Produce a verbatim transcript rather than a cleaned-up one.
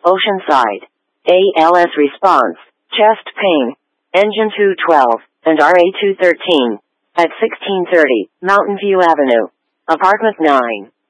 Oceanside. A L S response, chest pain, engine two twelve, and R A two thirteen. At sixteen thirty, Mountain View Avenue. Apartment nine.